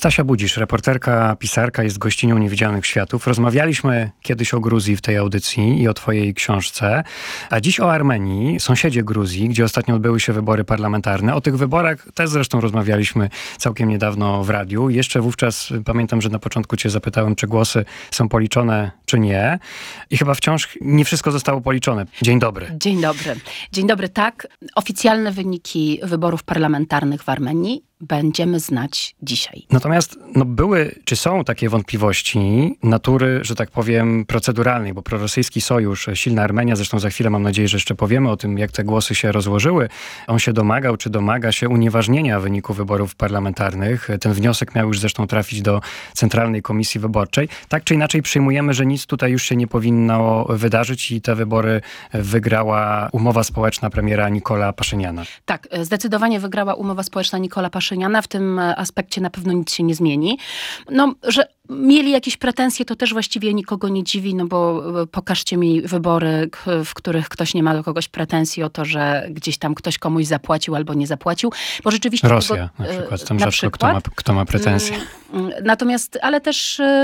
Stasia Budzisz, reporterka, pisarka, jest gościnią Niewidzialnych Światów. Rozmawialiśmy kiedyś o Gruzji w tej audycji i o twojej książce, a dziś o Armenii, sąsiedzie Gruzji, gdzie ostatnio odbyły się wybory parlamentarne. O tych wyborach też zresztą rozmawialiśmy całkiem niedawno w radiu. Jeszcze wówczas pamiętam, że na początku cię zapytałem, czy głosy są policzone, czy nie. I chyba wciąż nie wszystko zostało policzone. Dzień dobry. Dzień dobry. Dzień dobry, tak. Oficjalne wyniki wyborów parlamentarnych w Armenii będziemy znać dzisiaj. Natomiast były, czy są takie wątpliwości natury, że tak powiem, proceduralnej, bo prorosyjski sojusz, Silna Armenia, zresztą za chwilę mam nadzieję, że jeszcze powiemy o tym, jak te głosy się rozłożyły. On się domagał, czy domaga się unieważnienia wyniku wyborów parlamentarnych. Ten wniosek miał już zresztą trafić do Centralnej Komisji Wyborczej. Tak czy inaczej przyjmujemy, że nic tutaj już się nie powinno wydarzyć i te wybory wygrała umowa społeczna premiera Nikola Paszyniana. Tak, zdecydowanie wygrała umowa społeczna Nikola Paszyniana. W tym aspekcie na pewno nic się nie zmieni. Że mieli jakieś pretensje, to też właściwie nikogo nie dziwi, bo pokażcie mi wybory, w których ktoś nie ma do kogoś pretensji o to, że gdzieś tam ktoś komuś zapłacił albo nie zapłacił. Bo rzeczywiście Rosja na przykład, tam rzadko kto ma pretensje. Natomiast, ale też